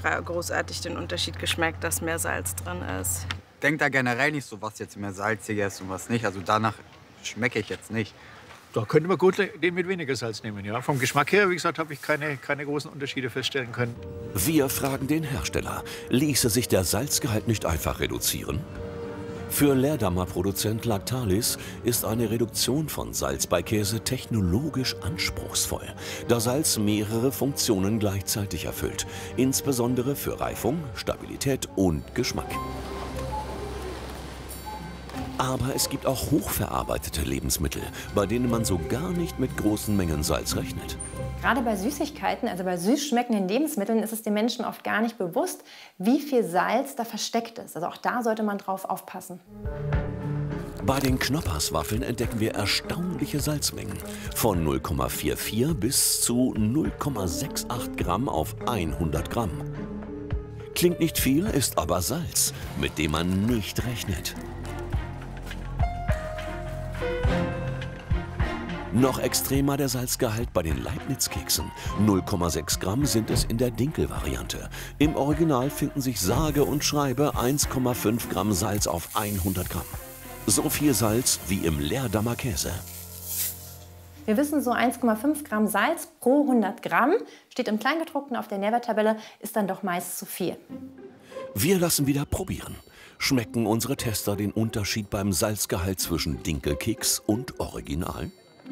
großartig den Unterschied geschmeckt, dass mehr Salz drin ist. Denkt da generell nicht so, was jetzt mehr salziger ist und was nicht. Also danach schmecke ich jetzt nicht. Da könnte man gut den mit weniger Salz nehmen. Ja. Vom Geschmack her, wie gesagt, habe ich keine großen Unterschiede feststellen können. Wir fragen den Hersteller, ließe sich der Salzgehalt nicht einfach reduzieren? Für Leerdammer Produzent Lactalis ist eine Reduktion von Salz bei Käse technologisch anspruchsvoll, da Salz mehrere Funktionen gleichzeitig erfüllt, insbesondere für Reifung, Stabilität und Geschmack. Aber es gibt auch hochverarbeitete Lebensmittel, bei denen man so gar nicht mit großen Mengen Salz rechnet. Gerade bei Süßigkeiten, also bei süß schmeckenden Lebensmitteln, ist es den Menschen oft gar nicht bewusst, wie viel Salz da versteckt ist. Also auch da sollte man drauf aufpassen. Bei den Knopperswaffeln entdecken wir erstaunliche Salzmengen. Von 0,44 bis zu 0,68 Gramm auf 100 Gramm. Klingt nicht viel, ist aber Salz, mit dem man nicht rechnet. Noch extremer der Salzgehalt bei den Leibniz-Keksen. 0,6 Gramm sind es in der Dinkel-Variante. Im Original finden sich sage und schreibe 1,5 Gramm Salz auf 100 Gramm. So viel Salz wie im Leerdammer Käse. Wir wissen, so 1,5 Gramm Salz pro 100 Gramm, steht im Kleingedruckten auf der Nährwerttabelle, ist dann doch meist zu viel. Wir lassen wieder probieren. Schmecken unsere Tester den Unterschied beim Salzgehalt zwischen Dinkelkeks und Original?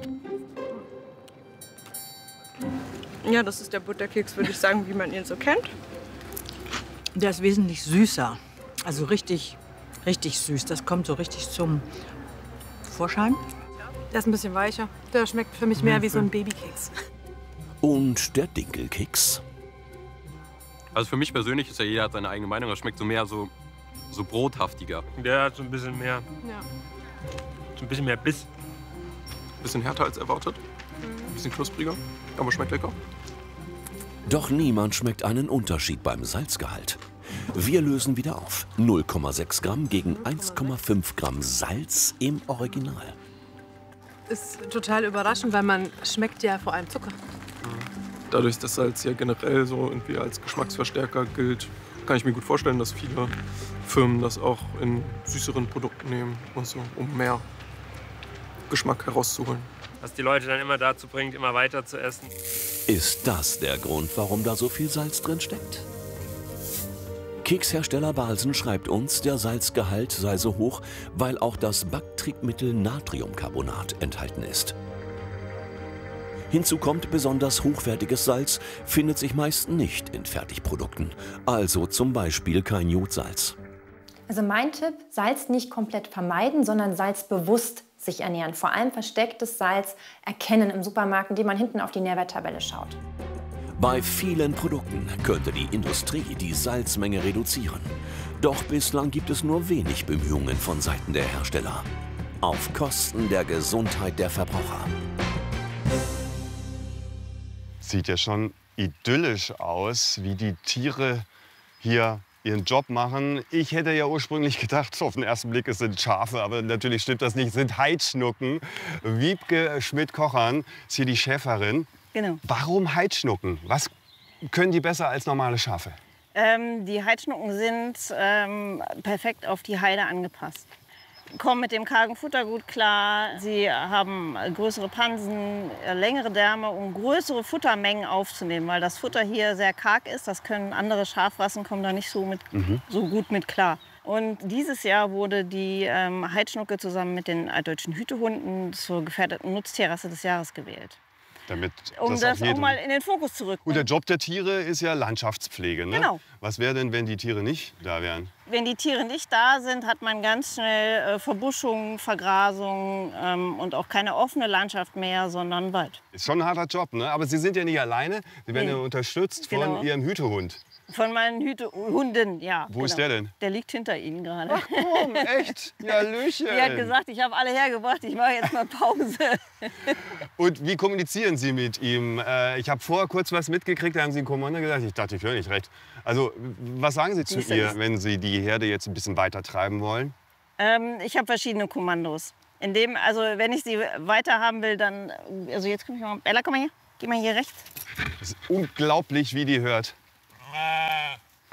Ja, das ist der Butterkeks, würde ich sagen, wie man ihn so kennt. Der ist wesentlich süßer. Also richtig süß. Das kommt so richtig zum Vorschein. Der ist ein bisschen weicher. Der schmeckt für mich mehr wie so ein Babykeks. Und der Dinkelkeks? Also für mich persönlich ist ja jeder hat seine eigene Meinung. Das schmeckt so mehr so brothaftiger. Der hat so ein bisschen mehr, so ein bisschen mehr Biss. Bisschen härter als erwartet. Ein bisschen knuspriger, aber schmeckt lecker. Doch niemand schmeckt einen Unterschied beim Salzgehalt. Wir lösen wieder auf. 0,6 Gramm gegen 1,5 Gramm Salz im Original. Ist total überraschend, weil man schmeckt ja vor allem Zucker. Dadurch, dass Salz ja generell so irgendwie als Geschmacksverstärker gilt, kann ich mir gut vorstellen, dass viele Firmen das auch in süßeren Produkten nehmen und so, um mehr Geschmack herauszuholen. Was die Leute dann immer dazu bringt, immer weiter zu essen. Ist das der Grund, warum da so viel Salz drin steckt? Kekshersteller Balsen schreibt uns, der Salzgehalt sei so hoch, weil auch das Backtriebmittel Natriumcarbonat enthalten ist. Hinzu kommt, besonders hochwertiges Salz findet sich meist nicht in Fertigprodukten, also zum Beispiel kein Jodsalz. Also mein Tipp, Salz nicht komplett vermeiden, sondern salzbewusst sich ernähren. Vor allem verstecktes Salz erkennen im Supermarkt, indem man hinten auf die Nährwerttabelle schaut. Bei vielen Produkten könnte die Industrie die Salzmenge reduzieren. Doch bislang gibt es nur wenig Bemühungen von Seiten der Hersteller. Auf Kosten der Gesundheit der Verbraucher. Sieht ja schon idyllisch aus, wie die Tiere hier ihren Job machen. Ich hätte ja ursprünglich gedacht, auf den ersten Blick, es sind Schafe, aber natürlich stimmt das nicht, es sind Heidschnucken. Wiebke Schmidt-Kochern ist hier die Chefin. Genau. Warum Heidschnucken? Was können die besser als normale Schafe? Die Heidschnucken sind perfekt auf die Heide angepasst. Kommen mit dem kargen Futter gut klar. Sie haben größere Pansen, längere Därme, um größere Futtermengen aufzunehmen. Weil das Futter hier sehr karg ist, das können andere Schafrassen, kommen da nicht so gut mit klar. Und dieses Jahr wurde die Heidschnucke zusammen mit den altdeutschen Hütehunden zur gefährdeten Nutztierrasse des Jahres gewählt. Damit um das auch mal in den Fokus zu rücken. Und der Job der Tiere ist ja Landschaftspflege, ne? Genau. Was wäre denn, wenn die Tiere nicht da wären? Wenn die Tiere nicht da sind, hat man ganz schnell Verbuschung, Vergrasung und auch keine offene Landschaft mehr, sondern Wald. Ist schon ein harter Job, ne? Aber Sie sind ja nicht alleine. Sie werden ja unterstützt von Ihrem Hütehund. Von meinen Hunden, ja. Wo ist der denn? Der liegt hinter Ihnen gerade. Ach komm, echt? Ja, Hallöchen. Die hat gesagt, ich habe alle hergebracht, ich mache jetzt mal Pause. Und wie kommunizieren Sie mit ihm? Ich habe vorher kurz was mitgekriegt, da haben Sie ein Kommando gesagt. Ich dachte, ich höre nicht recht. Also, was sagen Sie zu ihr, wenn Sie die Herde jetzt ein bisschen weiter treiben wollen? Ich habe verschiedene Kommandos. Also, wenn ich sie weiter haben will, dann... Also jetzt Bella, komm mal hier. Geh mal hier rechts. Das ist unglaublich, wie die hört.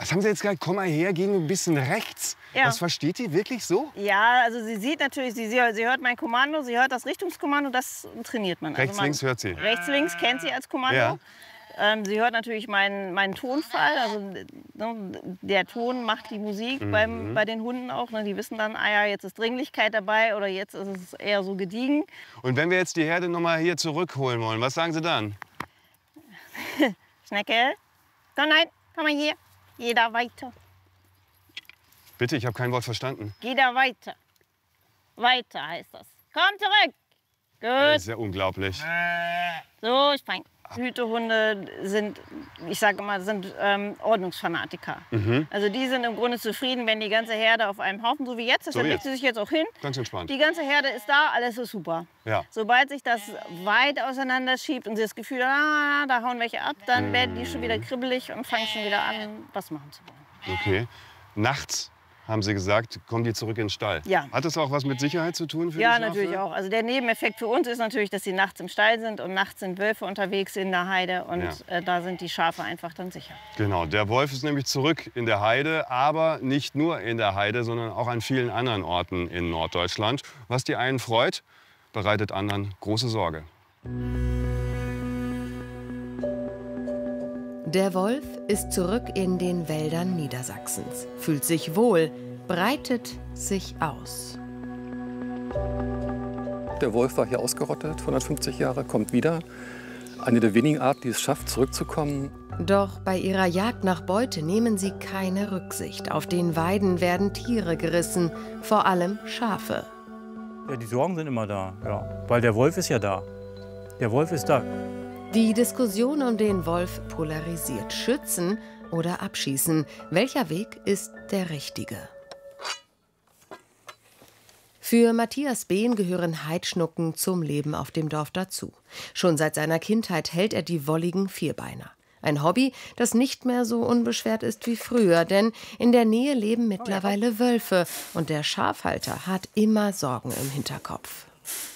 Was haben Sie jetzt gesagt? Komm mal her, gehen ein bisschen rechts. Ja. Was versteht die wirklich so? Ja, also sie sieht natürlich, sie hört mein Kommando, sie hört das Richtungskommando, das trainiert man. Rechts, links hört sie. Rechts, links kennt sie als Kommando. Ja. Sie hört natürlich meinen Tonfall, also der Ton macht die Musik bei den Hunden auch. Ne? Die wissen dann, ah ja, jetzt ist Dringlichkeit dabei oder jetzt ist es eher so gediegen. Und wenn wir jetzt die Herde noch mal hier zurückholen wollen, was sagen Sie dann? Schnecke, komm, nein, komm mal hier, geh da weiter. Bitte, ich habe kein Wort verstanden. Geh da weiter. Weiter heißt das. Komm zurück. Gut. Das ist ja unglaublich. So, ich fein. Hütehunde sind, ich sage immer, Ordnungsfanatiker. Also die sind im Grunde zufrieden, wenn die ganze Herde auf einem Haufen, so wie jetzt, deshalb legt sie sich jetzt auch hin. Ganz entspannt. Die ganze Herde ist da, alles ist super. Ja. Sobald sich das weit auseinander schiebt und sie das Gefühl haben, da hauen welche ab, dann werden die schon wieder kribbelig und fangen schon wieder an, was machen zu wollen. Okay. Nachts, haben Sie gesagt, kommen die zurück in den Stall. Ja. Hat das auch was mit Sicherheit zu tun? Für Ja, die Schafe? natürlich auch. Also der Nebeneffekt für uns ist natürlich, dass sie nachts im Stall sind und nachts sind Wölfe unterwegs in der Heide und da sind die Schafe einfach dann sicher. Genau, der Wolf ist nämlich zurück in der Heide, aber nicht nur in der Heide, sondern auch an vielen anderen Orten in Norddeutschland. Was die einen freut, bereitet anderen große Sorge. Der Wolf ist zurück in den Wäldern Niedersachsens, fühlt sich wohl, breitet sich aus. Der Wolf war hier ausgerottet, 150 Jahre, kommt wieder. Eine der wenigen Arten, die es schafft, zurückzukommen. Doch bei ihrer Jagd nach Beute nehmen sie keine Rücksicht. Auf den Weiden werden Tiere gerissen, vor allem Schafe. Ja, die Sorgen sind immer da, ja. Weil der Wolf ist ja da. Der Wolf ist da. Die Diskussion um den Wolf polarisiert. Schützen oder abschießen? Welcher Weg ist der richtige? Für Matthias Behn gehören Heidschnucken zum Leben auf dem Dorf dazu. Schon seit seiner Kindheit hält er die wolligen Vierbeiner. Ein Hobby, das nicht mehr so unbeschwert ist wie früher, denn in der Nähe leben mittlerweile Wölfe und der Schafhalter hat immer Sorgen im Hinterkopf.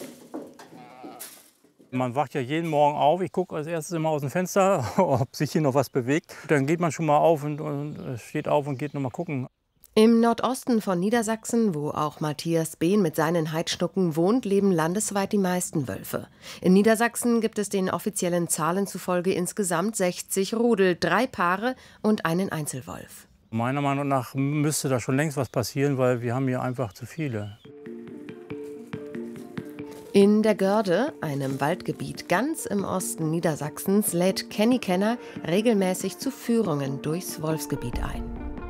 Man wacht ja jeden Morgen auf. Ich gucke als erstes immer aus dem Fenster, ob sich hier noch was bewegt. Dann geht man schon mal auf und steht auf und geht noch mal gucken. Im Nordosten von Niedersachsen, wo auch Matthias Behn mit seinen Heidschnucken wohnt, leben landesweit die meisten Wölfe. In Niedersachsen gibt es den offiziellen Zahlen zufolge insgesamt 60 Rudel, 3 Paare und einen Einzelwolf. Meiner Meinung nach müsste da schon längst was passieren, weil wir haben hier einfach zu viele. In der Görde, einem Waldgebiet ganz im Osten Niedersachsens, lädt Kenny Kenner regelmäßig zu Führungen durchs Wolfsgebiet ein.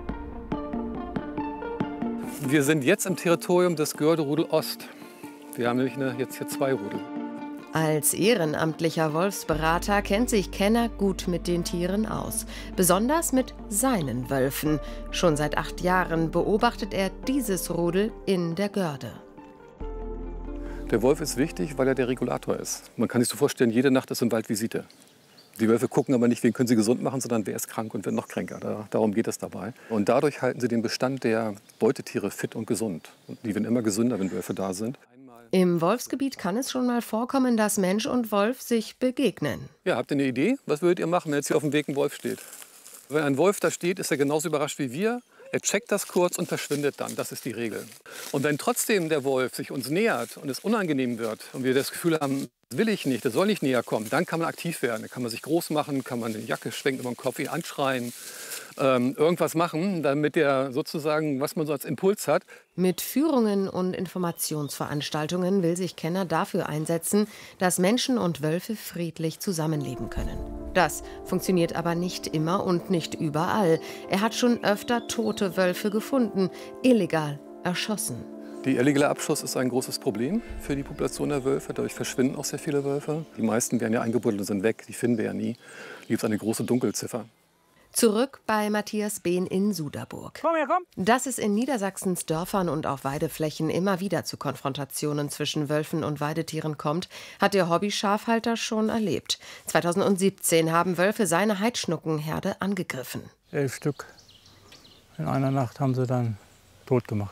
Wir sind jetzt im Territorium des Görde-Rudel Ost. Wir haben nämlich jetzt hier 2 Rudel. Als ehrenamtlicher Wolfsberater kennt sich Kenner gut mit den Tieren aus. Besonders mit seinen Wölfen. Schon seit 8 Jahren beobachtet er dieses Rudel in der Görde. Der Wolf ist wichtig, weil er der Regulator ist. Man kann sich so vorstellen, jede Nacht ist im Wald Visite. Die Wölfe gucken aber nicht, wen können sie gesund machen, sondern wer ist krank und wer noch kränker. Darum geht es dabei. Und dadurch halten sie den Bestand der Beutetiere fit und gesund. Und die werden immer gesünder, wenn Wölfe da sind. Im Wolfsgebiet kann es schon mal vorkommen, dass Mensch und Wolf sich begegnen. Ja, habt ihr eine Idee? Was würdet ihr machen, wenn jetzt hier auf dem Weg ein Wolf steht? Wenn ein Wolf da steht, ist er genauso überrascht wie wir. Er checkt das kurz und verschwindet dann. Das ist die Regel. Und wenn trotzdem der Wolf sich uns nähert und es unangenehm wird und wir das Gefühl haben, das will ich nicht, das soll nicht näher kommen, dann kann man aktiv werden. Dann kann man sich groß machen, kann man eine Jacke schwenken über den Kopf, ihn anschreien, irgendwas machen, damit er sozusagen, was man so als Impuls hat. Mit Führungen und Informationsveranstaltungen will sich Kenner dafür einsetzen, dass Menschen und Wölfe friedlich zusammenleben können. Das funktioniert aber nicht immer und nicht überall. Er hat schon öfter tote Wölfe gefunden, illegal erschossen. Der illegale Abschuss ist ein großes Problem für die Population der Wölfe. Dadurch verschwinden auch sehr viele Wölfe. Die meisten werden ja eingebuddelt und sind weg. Die finden wir ja nie. Hier gibt es eine große Dunkelziffer. Zurück bei Matthias Behn in Suderburg. Komm her, komm. Dass es in Niedersachsens Dörfern und auf Weideflächen immer wieder zu Konfrontationen zwischen Wölfen und Weidetieren kommt, hat der Hobby-Schafhalter schon erlebt. 2017 haben Wölfe seine Heidschnuckenherde angegriffen. 11 Stück. In einer Nacht haben sie dann tot gemacht.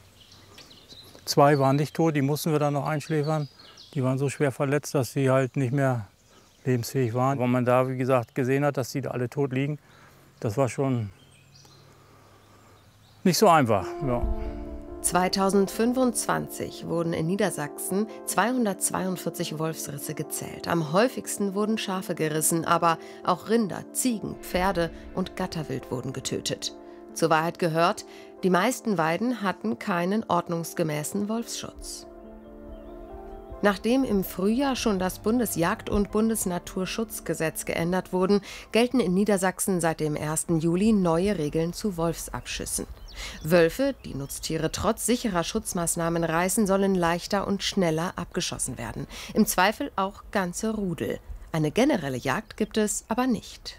2 waren nicht tot, die mussten wir dann noch einschläfern. Die waren so schwer verletzt, dass sie halt nicht mehr lebensfähig waren. Wenn man da, wie gesagt, gesehen hat, dass die da alle tot liegen, das war schon nicht so einfach. Ja. 2025 wurden in Niedersachsen 242 Wolfsrisse gezählt. Am häufigsten wurden Schafe gerissen, aber auch Rinder, Ziegen, Pferde und Gatterwild wurden getötet. Zur Wahrheit gehört, die meisten Weiden hatten keinen ordnungsgemäßen Wolfsschutz. Nachdem im Frühjahr schon das Bundesjagd- und Bundesnaturschutzgesetz geändert wurden, gelten in Niedersachsen seit dem 1. Juli neue Regeln zu Wolfsabschüssen. Wölfe, die Nutztiere trotz sicherer Schutzmaßnahmen reißen, sollen leichter und schneller abgeschossen werden. Im Zweifel auch ganze Rudel. Eine generelle Jagd gibt es aber nicht.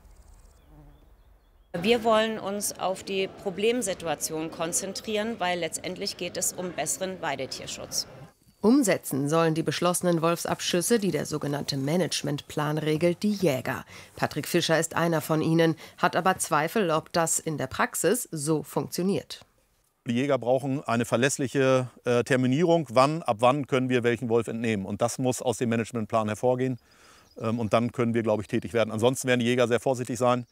Wir wollen uns auf die Problemsituation konzentrieren, weil letztendlich geht es um besseren Weidetierschutz. Umsetzen sollen die beschlossenen Wolfsabschüsse, die der sogenannte Managementplan regelt, die Jäger. Patrick Fischer ist einer von ihnen, hat aber Zweifel, ob das in der Praxis so funktioniert. Die Jäger brauchen eine verlässliche Terminierung, ab wann können wir welchen Wolf entnehmen. Und das muss aus dem Managementplan hervorgehen. Und dann können wir, glaube ich, tätig werden. Ansonsten werden die Jäger sehr vorsichtig sein.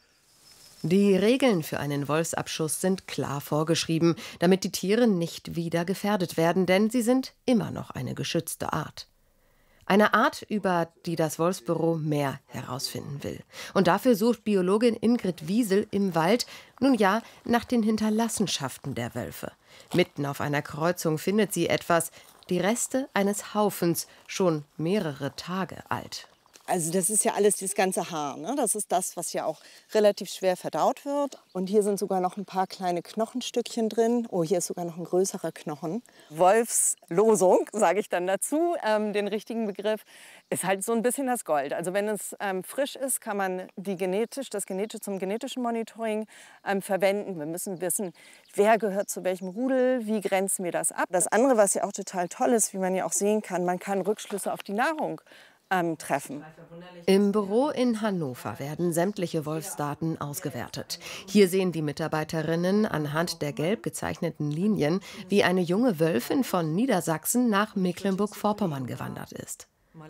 Die Regeln für einen Wolfsabschuss sind klar vorgeschrieben, damit die Tiere nicht wieder gefährdet werden, denn sie sind immer noch eine geschützte Art. Eine Art, über die das Wolfsbüro mehr herausfinden will. Und dafür sucht Biologin Ingrid Wiesel im Wald, nun ja, nach den Hinterlassenschaften der Wölfe. Mitten auf einer Kreuzung findet sie etwas, die Reste eines Haufens, schon mehrere Tage alt. Also das ist ja alles das ganze Haar. Ne? Das ist das, was ja auch relativ schwer verdaut wird. Und hier sind sogar noch ein paar kleine Knochenstückchen drin. Oh, hier ist sogar noch ein größerer Knochen. Wolfslosung, sage ich dann dazu, den richtigen Begriff, ist halt so ein bisschen das Gold. Also wenn es frisch ist, kann man das zum genetischen Monitoring verwenden. Wir müssen wissen, wer gehört zu welchem Rudel, wie grenzen wir das ab. Das andere, was ja auch total toll ist, wie man ja auch sehen kann, man kann Rückschlüsse auf die Nahrung treffen. Im Büro in Hannover werden sämtliche Wolfsdaten ausgewertet. Hier sehen die Mitarbeiterinnen anhand der gelb gezeichneten Linien, wie eine junge Wölfin von Niedersachsen nach Mecklenburg-Vorpommern gewandert ist.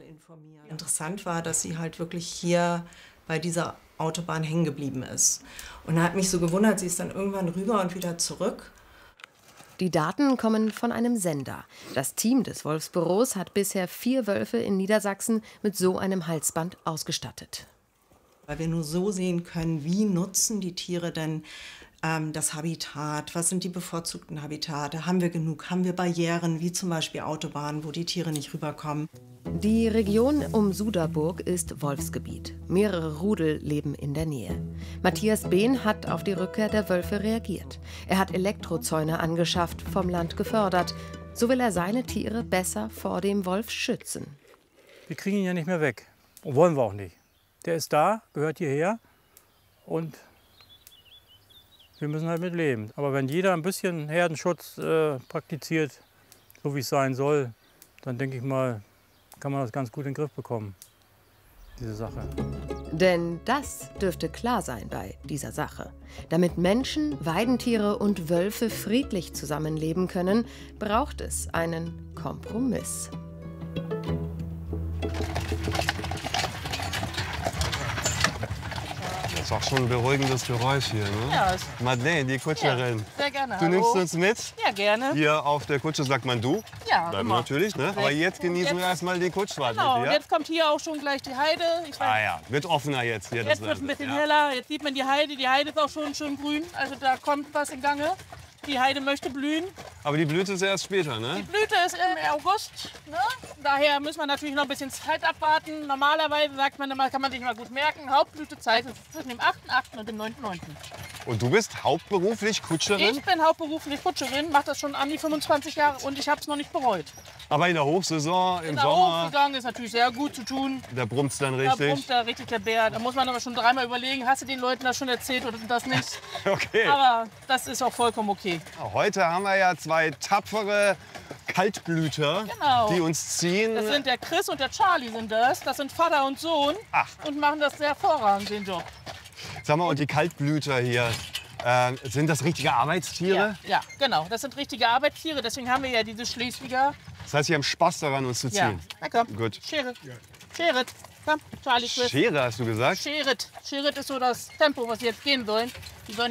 Interessant war, dass sie halt wirklich hier bei dieser Autobahn hängen geblieben ist. Und da hat mich so gewundert, sie ist dann irgendwann rüber und wieder zurück. Die Daten kommen von einem Sender. Das Team des Wolfsbüros hat bisher 4 Wölfe in Niedersachsen mit so einem Halsband ausgestattet. Weil wir nur so sehen können, wie nutzen die Tiere denn das Habitat, was sind die bevorzugten Habitate, haben wir genug, haben wir Barrieren, wie zum Beispiel Autobahnen, wo die Tiere nicht rüberkommen. Die Region um Suderburg ist Wolfsgebiet. Mehrere Rudel leben in der Nähe. Matthias Behn hat auf die Rückkehr der Wölfe reagiert. Er hat Elektrozäune angeschafft, vom Land gefördert. So will er seine Tiere besser vor dem Wolf schützen. Wir kriegen ihn ja nicht mehr weg. Und wollen wir auch nicht. Der ist da, gehört hierher und wir müssen halt mit leben. Aber wenn jeder ein bisschen Herdenschutz praktiziert, so wie es sein soll, dann denke ich mal, kann man das ganz gut in den Griff bekommen, diese Sache. Denn das dürfte klar sein bei dieser Sache. Damit Menschen, Weidentiere und Wölfe friedlich zusammenleben können, braucht es einen Kompromiss. Das ist auch schon ein beruhigendes Geräusch hier, ne? Ja. Madeleine, die Kutscherin. Ja, sehr gerne. Du nimmst uns mit? Ja, gerne. Hier auf der Kutsche sagt man du. Ja, Bleiben immer. natürlich, ne? Aber jetzt genießen wir erstmal die Kutschfahrt Genau, mit dir. jetzt kommt hier auch schon gleich die Heide. Ich weiß, Ah ja, wird offener jetzt hier. jetzt wird es ein bisschen heller, jetzt sieht man die Heide. Die Heide ist auch schon schön grün, also da kommt was in Gange. Die Heide möchte blühen. Aber die Blüte ist erst später, Die ne? Blüte ist im August. Ne? Daher müssen wir natürlich noch ein bisschen Zeit abwarten. Normalerweise sagt man immer, kann man sich mal gut merken, Hauptblütezeit ist zwischen dem 8.8. und dem 9.9. Und du bist hauptberuflich Kutscherin? Ich bin hauptberuflich Kutscherin, mache das schon an die 25 Jahre und ich habe es noch nicht bereut. Aber in der Hochsaison, im In der Sommer, Hochsaison ist natürlich sehr gut zu tun. da brummt's dann Da richtig. brummt da richtig der Bär. Da muss man aber schon dreimal überlegen, hast du den Leuten das schon erzählt oder das nicht. Okay. Aber das ist auch vollkommen okay. Heute haben wir ja 2 tapfere Kaltblüter, Genau. die uns ziehen. Das sind der Chris und der Charlie sind das. Das sind Vater und Sohn und machen das sehr hervorragend, den Job. Sag mal, und die Kaltblüter hier, sind das richtige Arbeitstiere? Ja, genau. Das sind richtige Arbeitstiere. Deswegen haben wir ja diese Schleswiger. Das heißt, sie haben Spaß daran, uns zu Ja, ziehen? na komm. Gut. Schere. Schere. Komm, Charlie, Chris. Schere, hast du gesagt? Schere. Schere ist so das Tempo, was sie jetzt gehen sollen. Die sollen